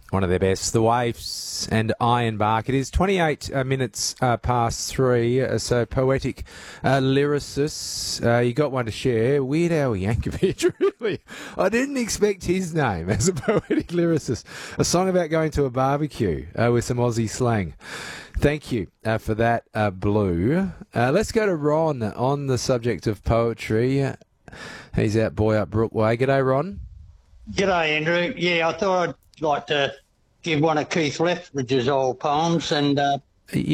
One of their best, The Waifs and Ironbark. It is 28 minutes past 3, so poetic lyricist. You got one to share. Weird Al Yankovic, really. I didn't expect his name as a poetic lyricist. A song about going to a barbecue with some Aussie slang. Thank you for that, Blue. Let's go to Ron on the subject of poetry. He's out Boy Up Brookway. G'day, Ron. G'day, Andrew. Yeah, I thought I'd like to give one of Keith Lethbridge's old poems, and